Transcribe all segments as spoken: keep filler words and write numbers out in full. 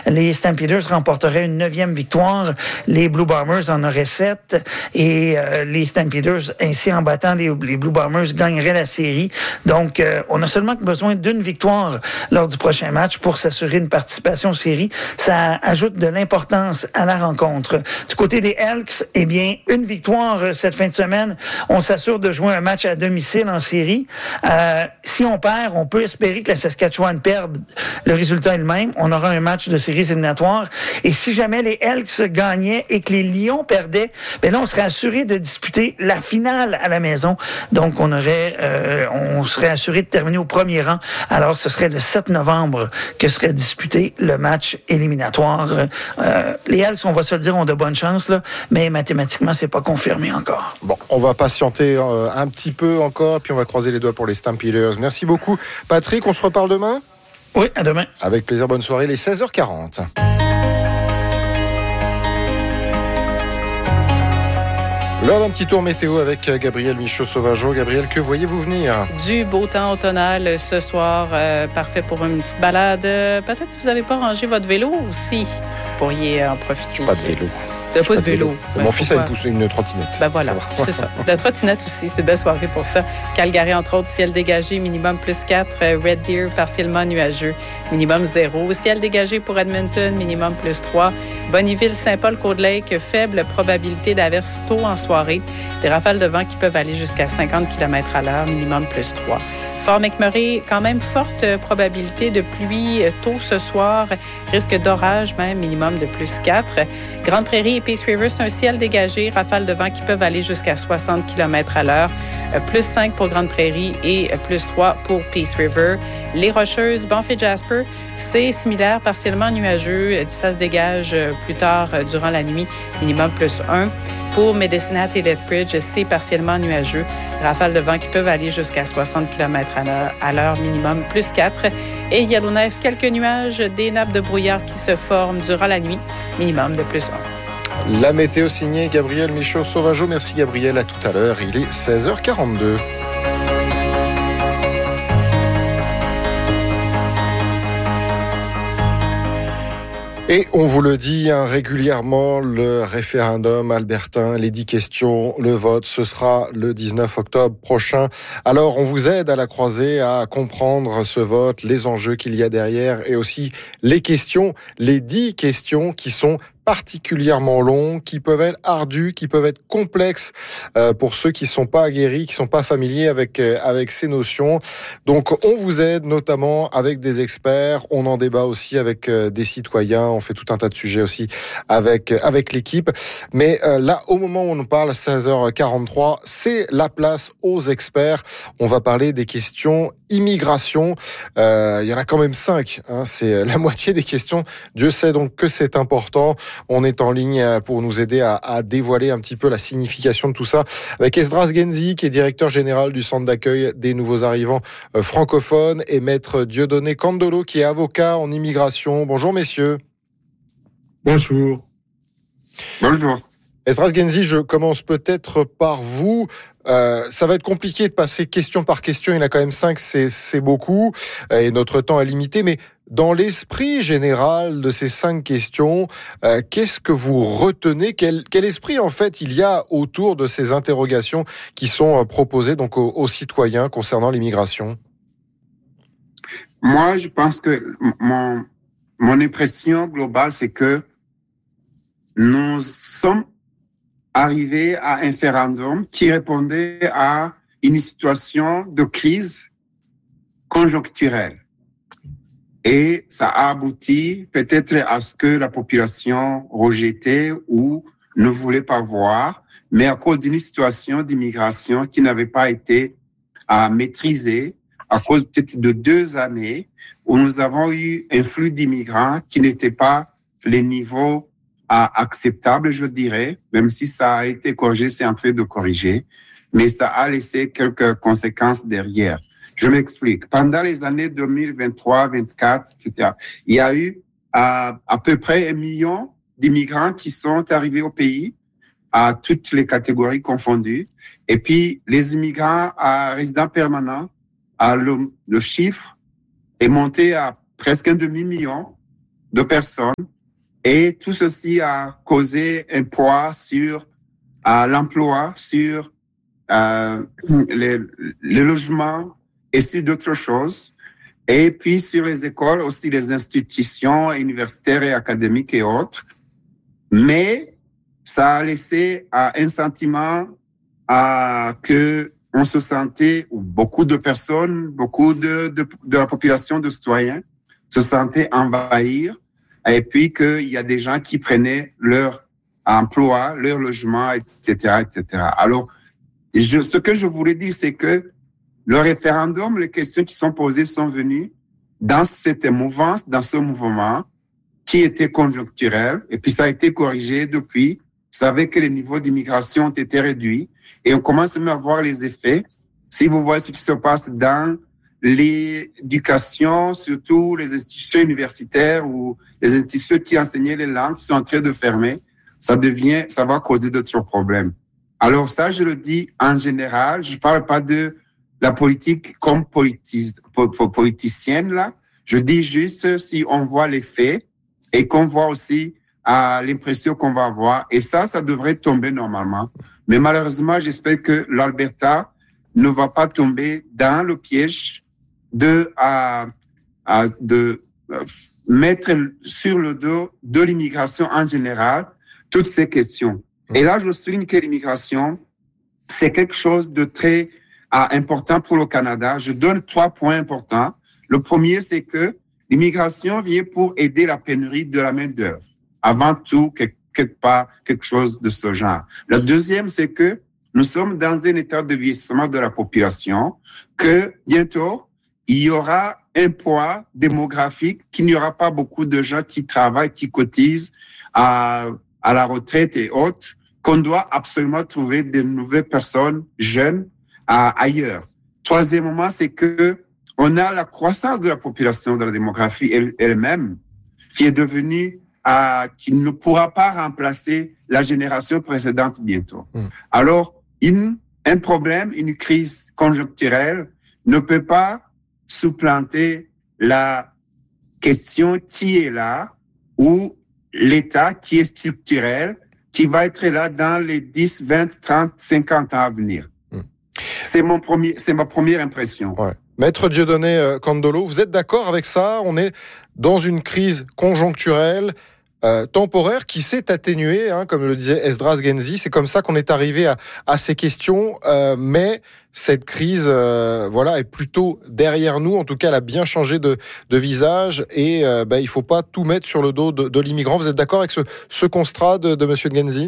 les Stampeders remporteraient une neuvième victoire, les Blue Bombers en auraient sept, et euh, les Stampeders, ainsi en battant les, les Blue Bombers, gagneraient la série. Donc, euh, on a seulement besoin d'une victoire lors du prochain match pour s'assurer une participation aux séries. Ça ajoute de l'importance à la rencontre. Du côté des Elks, eh bien, une victoire cette fin de semaine, on s'assure de jouer un match à domicile en série. Euh, si on perd, on peut espérer que la Saskatchewan perde. Le résultat est le même. On aura un match de séries éliminatoires. Et si jamais les Elks gagnaient et que les Lions perdaient, ben là, on serait assuré de disputer la finale à la maison. Donc, on aurait, euh, on serait assuré de terminer au premier rang. Alors, ce serait le sept novembre que serait disputé le match éliminatoire. Euh, les Elks, on va se le dire, ont de bonnes chances, là, mais mathématiquement, c'est pas confirmé encore. Bon, on va patienter euh, un petit peu encore, puis on va croiser les doigts pour les Stampeders. Merci beaucoup, Patrick. On se reparle demain ? Oui, à demain. Avec plaisir, bonne soirée, les seize heures quarante. L'heure d'un petit tour météo avec Gabriel Michaud-Sauvageau. Gabriel, que voyez-vous venir? Du beau temps automnal ce soir, euh, parfait pour une petite balade. Peut-être si vous n'avez pas rangé votre vélo aussi, vous pourriez en profiter. Pas de vélo. De pas de vélo. Ben, mon fils a une, pousse, une trottinette. Ben voilà, ça c'est ça. La trottinette aussi, c'est une belle soirée pour ça. Calgary, entre autres, ciel dégagé, minimum plus quatre. Red Deer, partiellement nuageux, minimum zéro. Ciel dégagé pour Edmonton, minimum plus trois. Bonneville, Saint-Paul, Cold Lake, faible probabilité d'averse tôt en soirée. Des rafales de vent qui peuvent aller jusqu'à cinquante kilomètres à l'heure, minimum plus trois. Fort McMurray, quand même forte probabilité de pluie tôt ce soir, risque d'orage même, minimum de plus quatre. Grande Prairie et Peace River, c'est un ciel dégagé, rafales de vent qui peuvent aller jusqu'à soixante kilomètres à l'heure, plus cinq pour Grande Prairie et plus trois pour Peace River. Les Rocheuses, Banff et Jasper, c'est similaire, partiellement nuageux, ça se dégage plus tard durant la nuit, minimum plus un. Pour Medicine et Lethbridge, c'est partiellement nuageux. Rafales de vent qui peuvent aller jusqu'à soixante kilomètres à l'heure, minimum plus quatre. Et Yellowknife, quelques nuages, des nappes de brouillard qui se forment durant la nuit, minimum de plus un. La météo signée Gabriel Michaud-Sauvageau. Merci Gabriel, à tout à l'heure. Il est seize heures quarante-deux. Et on vous le dit hein, régulièrement, le référendum albertain, les dix questions, le vote, ce sera le dix-neuf octobre prochain. Alors on vous aide à la croisée à comprendre ce vote, les enjeux qu'il y a derrière et aussi les questions, les dix questions qui sont particulièrement longs, qui peuvent être ardus, qui peuvent être complexes euh, pour ceux qui sont pas aguerris, qui sont pas familiers avec euh, avec ces notions. Donc on vous aide notamment avec des experts, on en débat aussi avec euh, des citoyens, on fait tout un tas de sujets aussi avec euh, avec l'équipe. Mais euh, là au moment où on parle, seize heures quarante-trois, c'est la place aux experts. On va parler des questions immigration. Euh, il y en a quand même cinq, hein, c'est la moitié des questions. Dieu sait donc que c'est important. On est en ligne pour nous aider à, à dévoiler un petit peu la signification de tout ça avec Esdras Genzi, qui est directeur général du centre d'accueil des nouveaux arrivants euh, francophones, et maître Dieudonné Candolo, qui est avocat en immigration. Bonjour messieurs. Bonjour. Bonjour. Esdras Genzi, je commence peut-être par vous. Euh, ça va être compliqué de passer question par question. Il y en a quand même cinq, c'est, c'est beaucoup. Et notre temps est limité. Mais dans l'esprit général de ces cinq questions, euh, qu'est-ce que vous retenez ? Quel, quel esprit, en fait, il y a autour de ces interrogations qui sont proposées donc aux, aux citoyens concernant l'immigration ? Moi, je pense que mon, mon impression globale, c'est que nous sommes arrivé à un référendum qui répondait à une situation de crise conjoncturelle. Et ça a abouti peut-être à ce que la population rejetait ou ne voulait pas voir, mais à cause d'une situation d'immigration qui n'avait pas été à maîtriser, à cause peut-être de deux années où nous avons eu un flux d'immigrants qui n'était pas les niveaux acceptable, je dirais, même si ça a été corrigé, c'est en train de corriger, mais ça a laissé quelques conséquences derrière. Je m'explique. Pendant les années deux mille vingt-trois, vingt-quatre, et cetera, il y a eu à, à peu près un million d'immigrants qui sont arrivés au pays, à toutes les catégories confondues. Et puis, les immigrants à résidents permanents, à le, le chiffre est monté à presque un demi-million. de personnes et tout ceci a causé un poids sur euh, l'emploi, sur euh, les, les logements et sur d'autres choses. Et puis sur les écoles, aussi les institutions universitaires et académiques et autres. Mais ça a laissé euh, un sentiment euh, que on se sentait, ou beaucoup de personnes, beaucoup de, de, de la population de citoyens se sentaient envahir, et puis qu'il y a des gens qui prenaient leur emploi, leur logement, et cetera, et cetera. Alors, je, ce que je voulais dire, c'est que le référendum, les questions qui sont posées sont venues dans cette mouvance, dans ce mouvement qui était conjoncturel, et puis ça a été corrigé depuis. Vous savez que les niveaux d'immigration ont été réduits, et on commence même à voir les effets. Si vous voyez ce qui se passe dans l'éducation, surtout les institutions universitaires ou les institutions qui enseignaient les langues qui sont en train de fermer, ça devient, ça va causer d'autres problèmes. Alors ça, je le dis en général, je parle pas de la politique comme politis, politicienne là. Je dis juste si on voit les faits et qu'on voit aussi à l'impression qu'on va avoir. Et ça, ça devrait tomber normalement. Mais malheureusement, j'espère que l'Alberta ne va pas tomber dans le piège de, à, à, de mettre sur le dos de l'immigration en général toutes ces questions. Et là, je souligne que l'immigration, c'est quelque chose de très ah, important pour le Canada. Je donne trois points importants. Le premier, c'est que l'immigration vient pour aider la pénurie de la main-d'œuvre. Avant tout, quelque part, quelque chose de ce genre. Le deuxième, c'est que nous sommes dans un état de vieillissement de la population, que bientôt, il y aura un poids démographique, qu'il n'y aura pas beaucoup de gens qui travaillent, qui cotisent à, à la retraite et autres, qu'on doit absolument trouver de nouvelles personnes jeunes à, ailleurs. Troisièmement, c'est que on a la croissance de la population, de la démographie elle-même, qui est devenue à, qui ne pourra pas remplacer la génération précédente bientôt. Mmh. Alors, une, un problème, une crise conjoncturelle ne peut pas supplanter la question qui est là ou l'État qui est structurel, qui va être là dans les dix, vingt, trente, cinquante ans à venir. Mmh. C'est mon premier, c'est ma première impression. Ouais. Maître Dieudonné Kandolo, vous êtes d'accord avec ça? On est dans une crise conjoncturelle, euh, temporaire, qui s'est atténuée, hein, comme le disait Esdras Genzi. C'est comme ça qu'on est arrivé à, à ces questions, euh, mais cette crise, euh, voilà, est plutôt derrière nous. En tout cas, elle a bien changé de, de visage, et euh, bah, il faut pas tout mettre sur le dos de, de l'immigrant. Vous êtes d'accord avec ce, ce constat de, de Monsieur Genzi?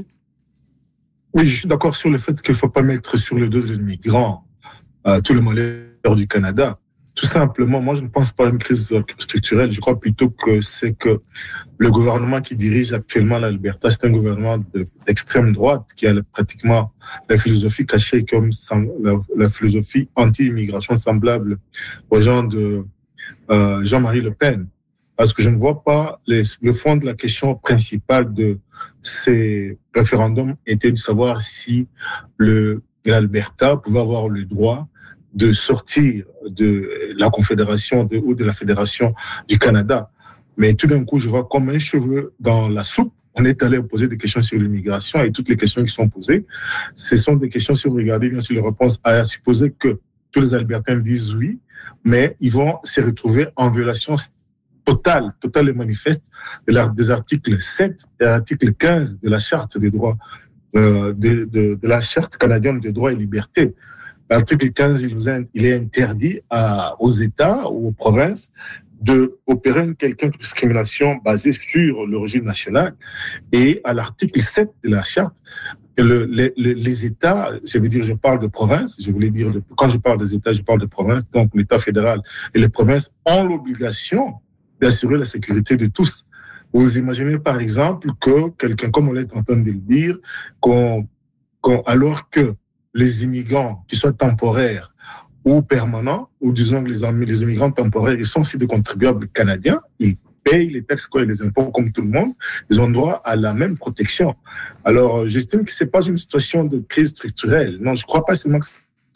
Oui, je suis d'accord sur le fait qu'il faut pas mettre sur le dos de l'immigrant euh, tout le malheur du Canada. Tout simplement, moi, je ne pense pas à une crise structurelle. Je crois plutôt que c'est que le gouvernement qui dirige actuellement l'Alberta, c'est un gouvernement de, d'extrême droite qui a pratiquement la philosophie cachée comme la, la philosophie anti-immigration semblable aux gens de euh, Jean-Marie Le Pen. Parce que je ne vois pas les, le fond de la question principale de ces référendums était de savoir si le, l'Alberta pouvait avoir le droit de sortir de la Confédération de, ou de la Fédération du Canada. Mais tout d'un coup, je vois comme un cheveu dans la soupe. On est allé poser des questions sur l'immigration, et toutes les questions qui sont posées, ce sont des questions, si vous regardez bien sûr les réponses, à supposer que tous les Albertains disent oui, mais ils vont se retrouver en violation totale, totale et manifeste de la, des articles sept et article quinze de la Charte des droits, euh, de, de, de la Charte canadienne des droits et libertés. L'article quinze, il, nous a, il est interdit à, aux États ou aux provinces d'opérer une quelconque discrimination basée sur l'origine nationale. Et à l'article sept de la Charte, le, les, les États, je veux dire, je parle de provinces, je voulais dire, de, quand je parle des États, je parle de provinces, donc l'État fédéral et les provinces ont l'obligation d'assurer la sécurité de tous. Vous imaginez par exemple que quelqu'un, comme on est en train de le dire, qu'on, qu'on, alors que les immigrants, qui soient temporaires ou permanents, ou disons que les, les immigrants temporaires, ils sont aussi des contribuables canadiens, ils payent les taxes et les impôts comme tout le monde, ils ont droit à la même protection. Alors, j'estime que c'est pas une situation de crise structurelle. Non, je crois pas seulement que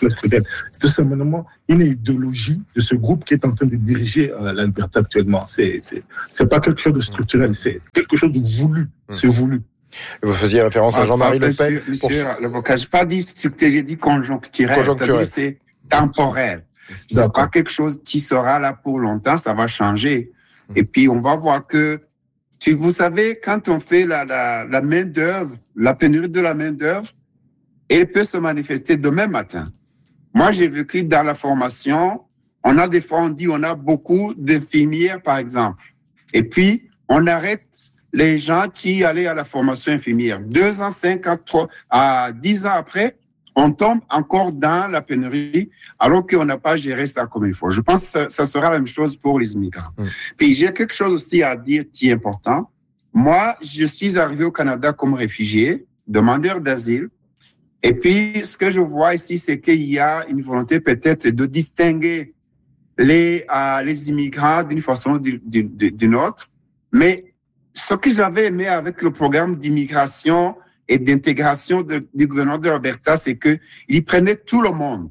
structurelle. C'est tout simplement une idéologie de ce groupe qui est en train de diriger euh, l'Alberta actuellement. C'est, c'est, c'est pas quelque chose de structurel, c'est quelque chose de voulu. C'est voulu. Vous faisiez référence à Jean-Marie ah, Le Pen. Monsieur, monsieur pour... l'avocat, je n'ai pas dit structurel, j'ai dit conjoncturel. Conjoncturel. C'est-à-dire c'est temporel. C'est D'accord. pas quelque chose qui sera là pour longtemps, ça va changer. Mmh. Et puis, on va voir que, tu, vous savez, quand on fait la, la, la main-d'œuvre, la pénurie de la main-d'œuvre, elle peut se manifester demain matin. Moi, j'ai vécu dans la formation, on a des fois, on dit, on a beaucoup d'infirmières, par exemple. Et puis, on arrête les gens qui allaient à la formation infirmière. Deux ans, cinq ans, trois, à dix ans après, on tombe encore dans la pénurie alors qu'on n'a pas géré ça comme il faut. Je pense que ça sera la même chose pour les immigrants. Mmh. Puis j'ai quelque chose aussi à dire qui est important. Moi, je suis arrivé au Canada comme réfugié, demandeur d'asile. Et puis, ce que je vois ici, c'est qu'il y a une volonté peut-être de distinguer les, euh, les immigrants d'une façon ou d'une autre. Mais ce que j'avais aimé avec le programme d'immigration et d'intégration de, du gouvernement de l'Alberta, c'est qu'il prenait tout le monde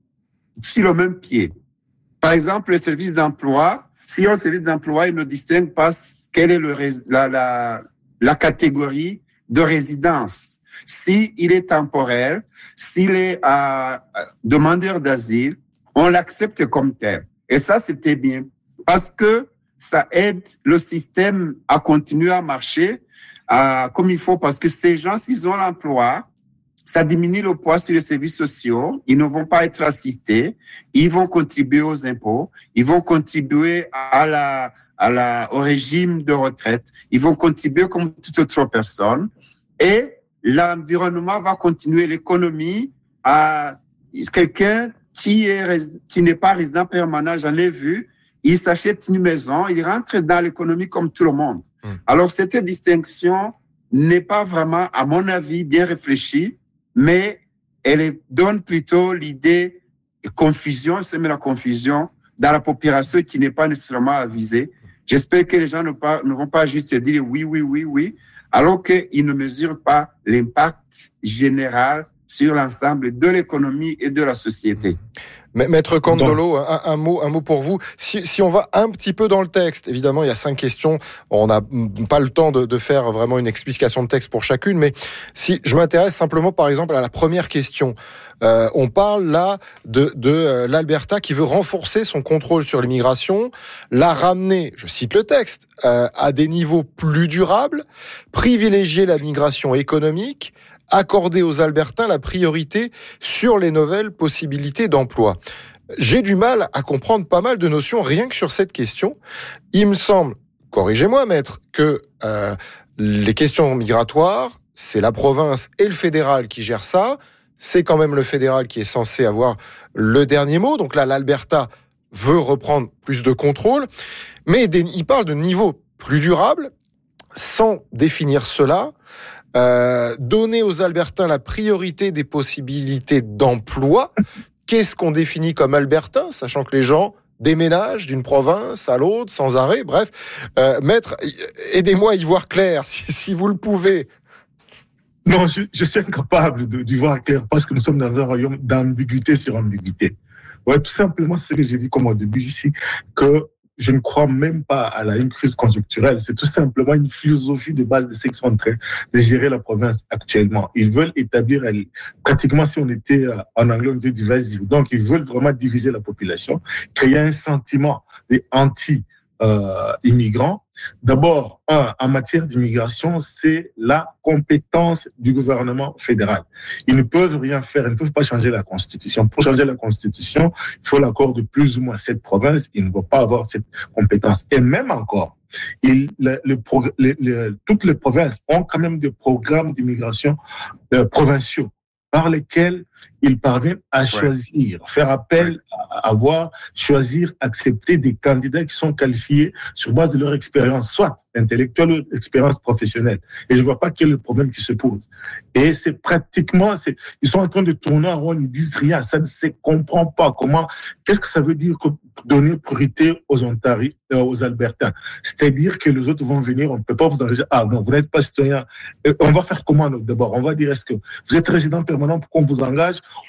sur le même pied. Par exemple, le service d'emploi, si un service d'emploi, il ne distingue pas quelle est le, la, la, la catégorie de résidence. S'il est temporaire, s'il est euh, demandeur d'asile, on l'accepte comme tel. Et ça, c'était bien. Parce que ça aide le système à continuer à marcher euh, comme il faut, parce que ces gens, s'ils ont l'emploi, ça diminue le poids sur les services sociaux, ils ne vont pas être assistés, ils vont contribuer aux impôts, ils vont contribuer à la, à la, au régime de retraite, ils vont contribuer comme toute autre personne, et l'environnement va continuer, l'économie, à quelqu'un qui est, qui n'est pas résident permanent, j'en ai vu, il s'achète une maison, il rentre dans l'économie comme tout le monde. Mmh. Alors, cette distinction n'est pas vraiment, à mon avis, bien réfléchie, mais elle donne plutôt l'idée de confusion, elle met la confusion dans la population qui n'est pas nécessairement avisée. J'espère que les gens ne, pas, ne vont pas juste se dire oui, oui, oui, oui, alors qu'ils ne mesurent pas l'impact général sur l'ensemble de l'économie et de la société. Maître Kondolo, un, un, mot, un mot pour vous. Si, si on va un petit peu dans le texte, évidemment, il y a cinq questions. On n'a pas le temps de, de faire vraiment une explication de texte pour chacune, mais si je m'intéresse simplement, par exemple, à la première question. Euh, on parle là de, de euh, l'Alberta qui veut renforcer son contrôle sur l'immigration, la ramener, je cite le texte, euh, à des niveaux plus durables, privilégier la migration économique, accorder aux Albertains la priorité sur les nouvelles possibilités d'emploi. J'ai du mal à comprendre pas mal de notions rien que sur cette question. Il me semble, corrigez-moi maître, que euh, les questions migratoires, c'est la province et le fédéral qui gèrent ça. C'est quand même le fédéral qui est censé avoir le dernier mot. Donc là, l'Alberta veut reprendre plus de contrôle. Mais il parle de niveau plus durable, sans définir cela. Euh, donner aux Albertains la priorité des possibilités d'emploi. Qu'est-ce qu'on définit comme Albertain, sachant que les gens déménagent d'une province à l'autre sans arrêt. Bref, euh, maître, aidez-moi à y voir clair, si, si vous le pouvez. Non, je, je suis incapable de, d'y voir clair parce que nous sommes dans un royaume d'ambiguïté sur ambiguïté. Ouais, tout simplement, c'est ce que j'ai dit comme au début ici, que je ne crois même pas à la une crise conjoncturelle. C'est tout simplement une philosophie de base de ceux qui sont en train de gérer la province actuellement. Ils veulent établir, pratiquement si on était en anglais, on dit divisive. Donc, ils veulent vraiment diviser la population, créer un sentiment anti-immigrants. D'abord, un, en matière d'immigration, c'est la compétence du gouvernement fédéral. Ils ne peuvent rien faire, ils ne peuvent pas changer la Constitution. Pour changer la Constitution, il faut l'accord de plus ou moins sept provinces. Ils ne vont pas avoir cette compétence. Et même encore, il, le, le, le, le, toutes les provinces ont quand même des programmes d'immigration euh, provinciaux par lesquels ils parviennent à choisir, ouais. faire appel ouais. à avoir, choisir, accepter des candidats qui sont qualifiés sur base de leur expérience, soit intellectuelle ou expérience professionnelle. Et je ne vois pas quel est le problème qui se pose. Et c'est pratiquement, c'est, ils sont en train de tourner en rond, ils ne disent rien, ça ne se comprend pas. Comment, qu'est-ce que ça veut dire que donner priorité aux Ontariens, euh, aux Albertains? C'est-à-dire que les autres vont venir, on ne peut pas vous enregistrer. Ah non, vous n'êtes pas citoyen. Et on va faire comment d'abord? On va dire, est-ce que vous êtes résident permanent pour qu'on vous engage ou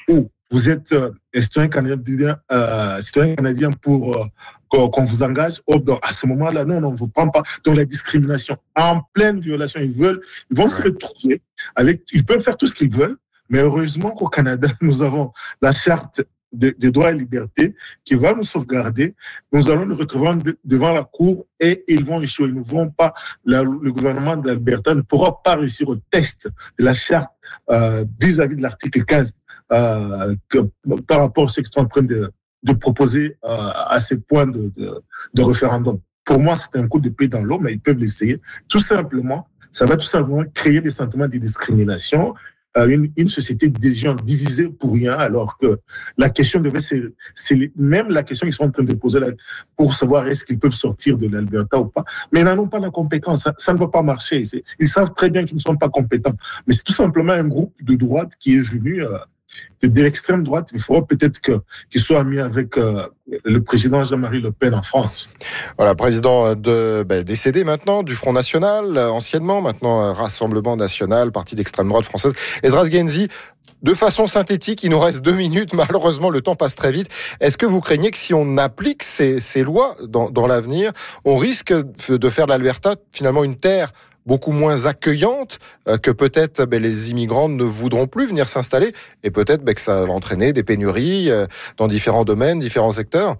vous êtes euh, citoyen canadien, euh, citoyen canadien pour euh, qu'on, qu'on vous engage. Oh, donc, à ce moment-là, non, on ne vous prend pas. Donc la discrimination en pleine violation, ils veulent, ils vont ouais. se retrouver avec, ils peuvent faire tout ce qu'ils veulent, mais heureusement qu'au Canada, nous avons la charte des de droits et libertés qui va nous sauvegarder. Nous allons nous retrouver de, devant la cour et ils vont échouer. Ils ne vont pas, la, le gouvernement de l'Alberta ne pourra pas réussir au test de la charte euh, vis-à-vis de l'article quinze euh, que, par rapport à ce qu'ils sont en train de, de proposer euh, à ces points de, de, de référendum. Pour moi, c'est un coup de pied dans l'eau, mais ils peuvent l'essayer. Tout simplement, ça va tout simplement créer des sentiments de discrimination. Une, une société des gens divisés pour rien, alors que la question devait c'est, c'est même la question qu'ils sont en train de poser là, pour savoir est-ce qu'ils peuvent sortir de l'Alberta ou pas, mais ils n'en ont pas la compétence, ça, ça ne va pas marcher. C'est, ils savent très bien qu'ils ne sont pas compétents, mais c'est tout simplement un groupe de droite qui est venu euh, de l'extrême droite. Il faudra peut-être que, qu'il soit mis avec euh, le président Jean-Marie Le Pen en France. Voilà, président de, ben, décédé maintenant du Front National, anciennement, maintenant Rassemblement National, parti d'extrême droite française. Esdras Guenzi, de façon synthétique, il nous reste deux minutes, malheureusement le temps passe très vite. Est-ce que vous craignez que si on applique ces, ces lois dans, dans l'avenir, on risque de faire de l'Alberta finalement une terre beaucoup moins accueillante, euh, que peut-être ben, les immigrants ne voudront plus venir s'installer, et peut-être ben, que ça va entraîner des pénuries euh, dans différents domaines, différents secteurs?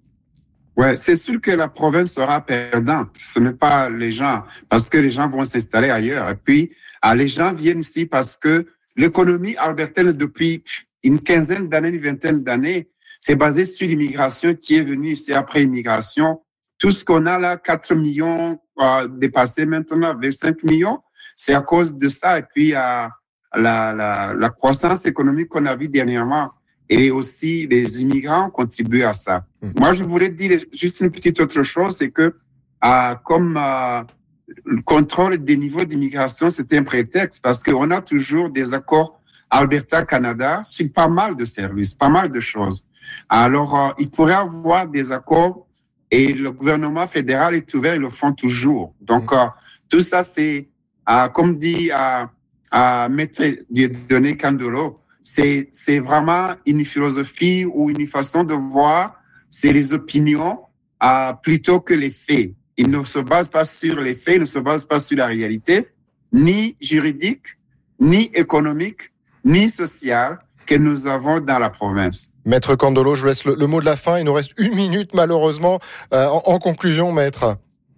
Ouais, c'est sûr que la province sera perdante. Ce n'est pas les gens, parce que les gens vont s'installer ailleurs. Et puis, ah, les gens viennent ici parce que l'économie albertaine, depuis une quinzaine d'années, une vingtaine d'années, c'est basé sur l'immigration qui est venue ici après immigration. Tout ce qu'on a là, quatre millions euh, dépassés maintenant, vingt-cinq millions, c'est à cause de ça. Et puis, euh, la, la, la croissance économique qu'on a vue dernièrement et aussi les immigrants contribuent à ça. Mmh. Moi, je voulais dire juste une petite autre chose, c'est que euh, comme euh, le contrôle des niveaux d'immigration, c'était un prétexte parce qu'on a toujours des accords Alberta-Canada sur pas mal de services, pas mal de choses. Alors, euh, il pourrait y avoir des accords et le gouvernement fédéral est ouvert, ils le font toujours. Donc, mmh. euh, tout ça, c'est, euh, comme dit euh, euh, Maître Dieudonné Kandolo, c'est, c'est vraiment une philosophie ou une façon de voir, c'est les opinions euh, plutôt que les faits. Il ne se base pas sur les faits, il ne se base pas sur la réalité, ni juridique, ni économique, ni sociale que nous avons dans la province. Maître Kandolo, je vous laisse le, le mot de la fin. Il nous reste une minute, malheureusement. Euh, en, en conclusion, maître.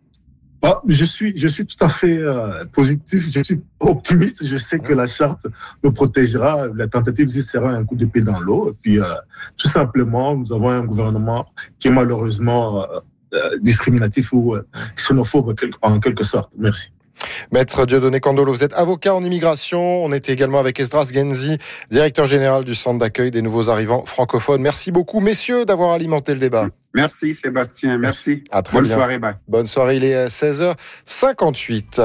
Ah, je suis, je suis tout à fait euh, positif. Je suis optimiste. Je sais que la charte nous protégera. La tentative ici sera un coup de pied dans l'eau. Et puis, euh, tout simplement, nous avons un gouvernement qui est malheureusement euh, euh, discriminatif ou euh, xénophobe en quelque sorte. Merci. Maître Dieudonné Kandolo, vous êtes avocat en immigration. On était également avec Esdras Guenzi, directeur général du Centre d'accueil des nouveaux arrivants francophones. Merci beaucoup, messieurs, d'avoir alimenté le débat. Merci, Sébastien. Merci. À très Bonne bien. soirée. Bye. Bonne soirée. Il est seize heures cinquante-huit.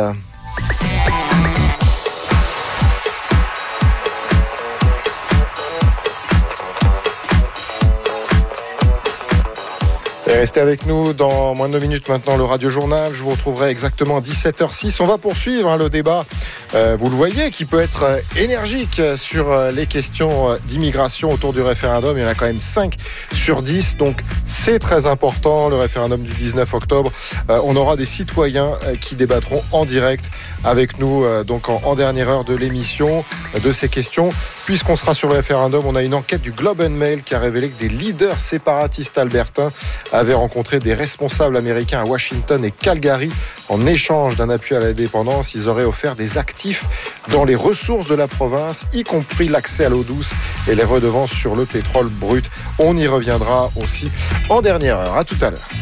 Et restez avec nous dans moins de deux minutes maintenant, le Radio Journal. Je vous retrouverai exactement à dix-sept heures six. On va poursuivre hein, le débat, euh, vous le voyez, qui peut être énergique sur les questions d'immigration autour du référendum. Il y en a quand même cinq sur dix, donc c'est très important. Le référendum du dix-neuf octobre, euh, on aura des citoyens euh, qui débattront en direct avec nous, euh, donc en, en dernière heure de l'émission, euh, de ces questions. Puisqu'on sera sur le référendum, on a une enquête du Globe and Mail qui a révélé que des leaders séparatistes albertains avaient rencontré des responsables américains à Washington et Calgary en échange d'un appui à l'indépendance. Ils auraient offert des actifs dans les ressources de la province, y compris l'accès à l'eau douce et les redevances sur le pétrole brut. On y reviendra aussi en dernière heure. À tout à l'heure.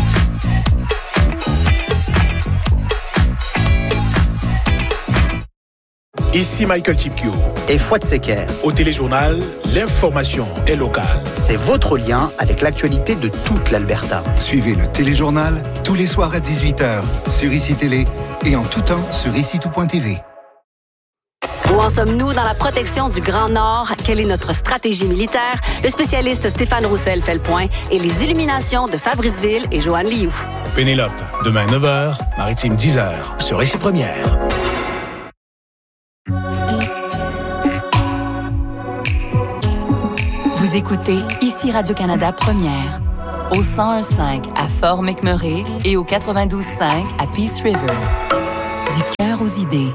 Ici Michael Chipkio et Fouad Seker. Au Téléjournal, l'information est locale. C'est votre lien avec l'actualité de toute l'Alberta. Suivez le Téléjournal tous les soirs à dix-huit heures sur I C I Télé et en tout temps sur ici tout point t v. Où en sommes-nous dans la protection du Grand Nord? Quelle est notre stratégie militaire? Le spécialiste Stéphane Roussel fait le point et les illuminations de Fabrice Ville et Joanne Lioux. Pénélope, demain neuf heures, Maritime dix heures, sur Ici Première. Vous écoutez ici Radio-Canada Première, au cent un virgule cinq à Fort McMurray et au quatre-vingt-douze virgule cinq à Peace River. Du cœur aux idées.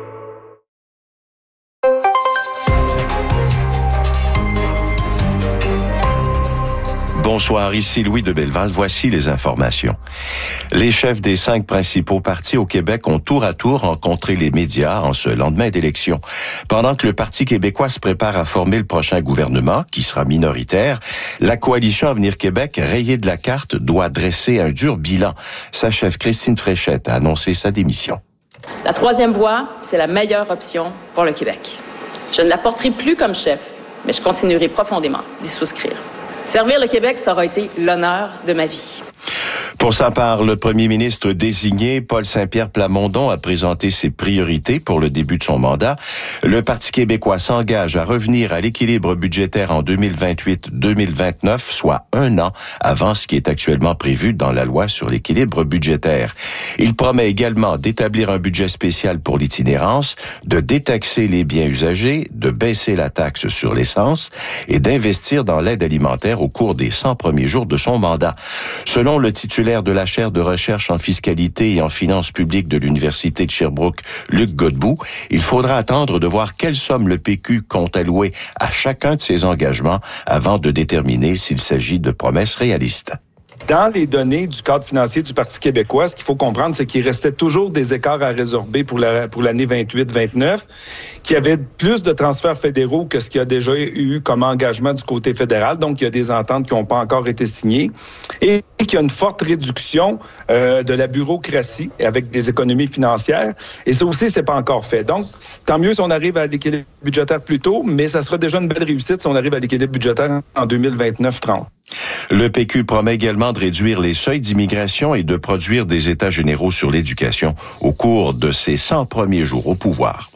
Bonsoir, ici Louis de Belleval. Voici les informations. Les chefs des cinq principaux partis au Québec ont tour à tour rencontré les médias en ce lendemain d'élection. Pendant que le Parti québécois se prépare à former le prochain gouvernement, qui sera minoritaire, la coalition Avenir Québec, rayée de la carte, doit dresser un dur bilan. Sa chef Christine Fréchette a annoncé sa démission. La troisième voie, c'est la meilleure option pour le Québec. Je ne la porterai plus comme chef, mais je continuerai profondément d'y souscrire. Servir le Québec, ça aura été l'honneur de ma vie. Pour sa part, le premier ministre désigné, Paul Saint-Pierre Plamondon, a présenté ses priorités pour le début de son mandat. Le Parti québécois s'engage à revenir à l'équilibre budgétaire en deux mille vingt-huit deux mille vingt-neuf, soit un an avant ce qui est actuellement prévu dans la loi sur l'équilibre budgétaire. Il promet également d'établir un budget spécial pour l'itinérance, de détaxer les biens usagés, de baisser la taxe sur l'essence et d'investir dans l'aide alimentaire au cours des cent premiers jours de son mandat. Selon le titulaire de la chaire de recherche en fiscalité et en finances publiques de l'Université de Sherbrooke, Luc Godbout, il faudra attendre de voir quelle somme le P Q compte allouer à chacun de ses engagements avant de déterminer s'il s'agit de promesses réalistes. Dans les données du cadre financier du Parti québécois, ce qu'il faut comprendre, c'est qu'il restait toujours des écarts à résorber pour, la, pour l'année vingt-huit vingt-neuf, qu'il y avait plus de transferts fédéraux que ce qu'il y a déjà eu comme engagement du côté fédéral. Donc, il y a des ententes qui n'ont pas encore été signées et qu'il y a une forte réduction euh, de la bureaucratie avec des économies financières. Et ça aussi, c'est pas encore fait. Donc, tant mieux si on arrive à l'équilibre budgétaire plus tôt, mais ça sera déjà une belle réussite si on arrive à l'équilibre budgétaire en deux mille vingt-neuf trente. Le P Q promet également de réduire les seuils d'immigration et de produire des états généraux sur l'éducation au cours de ses cent premiers jours au pouvoir.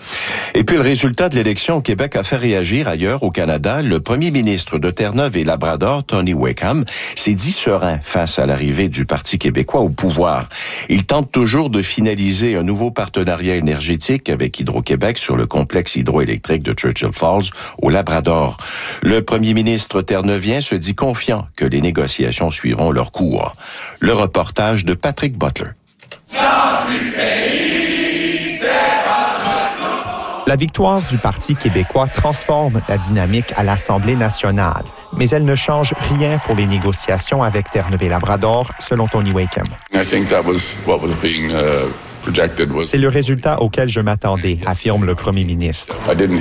Et puis le résultat de l'élection au Québec a fait réagir ailleurs au Canada. Le premier ministre de Terre-Neuve et Labrador, Tony Wakeham, s'est dit serein face à l'arrivée du Parti québécois au pouvoir. Il tente toujours de finaliser un nouveau partenariat énergétique avec Hydro-Québec sur le complexe hydroélectrique de Churchill Falls au Labrador. Le premier ministre terreneuvien se dit confiant que les négociations suivront leur cours. Le reportage de Patrick Butler. La victoire du Parti québécois transforme la dynamique à l'Assemblée nationale, mais elle ne change rien pour les négociations avec Terre-Neuve et Labrador, selon Tony Wakeham. I think that was what was being uh... C'est le résultat auquel je m'attendais, affirme le premier ministre.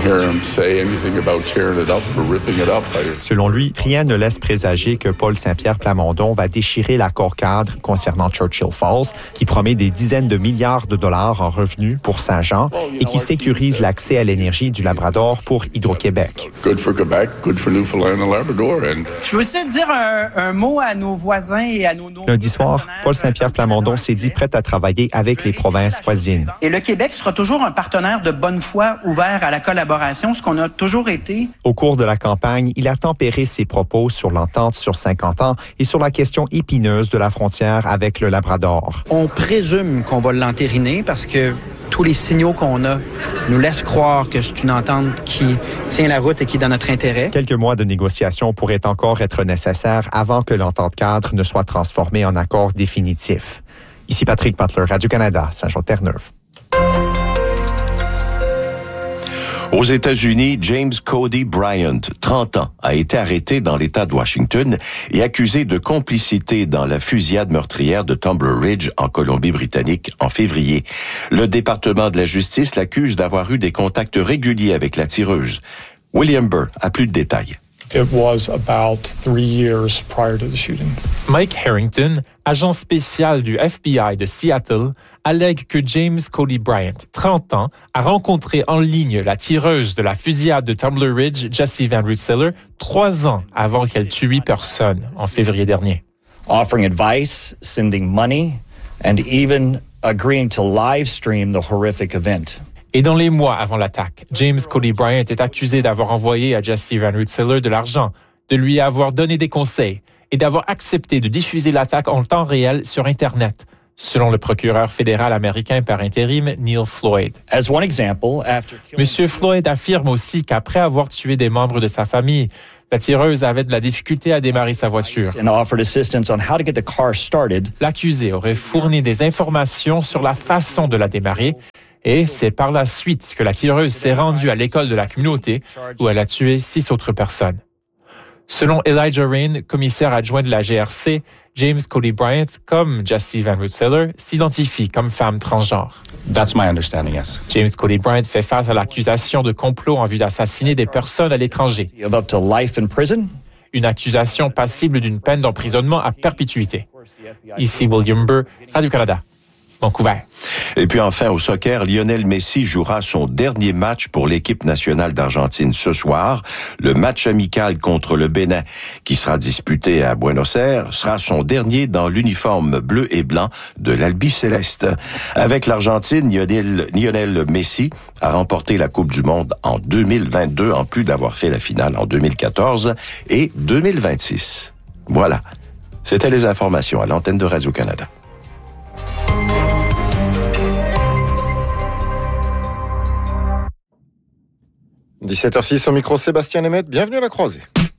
Selon lui, rien ne laisse présager que Paul Saint-Pierre Plamondon va déchirer l'accord cadre concernant Churchill Falls, qui promet des dizaines de milliards de dollars en revenus pour Saint-Jean et qui sécurise l'accès à l'énergie du Labrador pour Hydro-Québec. Good for Quebec, good for Newfoundland and Labrador. And... Je veux aussi dire un, un mot à nos voisins et à nos... nos Lundi soir, Paul Saint-Pierre Plamondon s'est dit prêt à travailler avec les provinces voisines. Et le Québec sera toujours un partenaire de bonne foi ouvert à la collaboration, ce qu'on a toujours été. Au cours de la campagne, il a tempéré ses propos sur l'entente sur cinquante ans et sur la question épineuse de la frontière avec le Labrador. On présume qu'on va l'entériner parce que tous les signaux qu'on a nous laissent croire que c'est une entente qui tient la route et qui est dans notre intérêt. Quelques mois de négociations pourraient encore être nécessaires avant que l'entente cadre ne soit transformée en accord définitif. Ici Patrick Butler, Radio-Canada, Saint-Jean-Terre-Neuve. Aux États-Unis, James Cody Bryant, trente ans, a été arrêté dans l'État de Washington et accusé de complicité dans la fusillade meurtrière de Tumbler Ridge en Colombie-Britannique en février. Le département de la justice l'accuse d'avoir eu des contacts réguliers avec la tireuse. William Burr a plus de détails. It was about three years prior to the shooting. Mike Harrington, agent spécial du F B I de Seattle, allègue que James Cody Bryant, trente ans, a rencontré en ligne la tireuse de la fusillade de Tumbler Ridge, Jessie Van Rensselaer, trois ans avant qu'elle tue huit personnes en février dernier. Offering advice, sending money, and even agreeing to live stream the horrific event. Et dans les mois avant l'attaque, James Cody Bryant est accusé d'avoir envoyé à Jessie Van Rensselaer de l'argent, de lui avoir donné des conseils et d'avoir accepté de diffuser l'attaque en temps réel sur Internet, selon le procureur fédéral américain par intérim Neil Floyd. As one example, after Monsieur Floyd affirme aussi qu'après avoir tué des membres de sa famille, La tireuse avait de la difficulté à démarrer sa voiture. L'accusé aurait fourni des informations sur la façon de la démarrer et c'est par la suite que la tireuse s'est rendue à l'école de la communauté où elle a tué six autres personnes. Selon Elijah Rain, commissaire adjoint de la G R C, James Cody Bryant, comme Jessie Van Rensselaer, s'identifie comme femme transgenre. That's my understanding, yes. James Cody Bryant fait face à l'accusation de complot en vue d'assassiner des personnes à l'étranger. Up to life in prison. Une accusation passible d'une peine d'emprisonnement à perpétuité. Ici William Burr, Radio-Canada. Vancouver. Et puis enfin, au soccer, Lionel Messi jouera son dernier match pour l'équipe nationale d'Argentine ce soir. Le match amical contre le Bénin, qui sera disputé à Buenos Aires, sera son dernier dans l'uniforme bleu et blanc de l'Albi-Céleste. Avec l'Argentine, Lionel, Lionel Messi a remporté la Coupe du Monde en deux mille vingt-deux, en plus d'avoir fait la finale en deux mille quatorze et deux mille vingt-six. Voilà. C'était les informations à l'antenne de Radio-Canada. dix-sept heures six au micro, Sébastien Lemaitre. Bienvenue à la croisée.